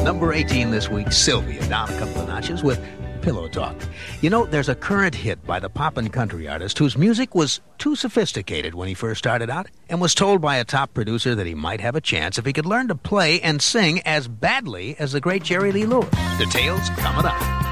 Number 18 this week, Sylvia, down a couple of notches with Pillow Talk. You know, there's a current hit by the pop and country artist whose music was too sophisticated when he first started out and was told by a top producer that he might have a chance if he could learn to play and sing as badly as the great Jerry Lee Lewis. Details coming up.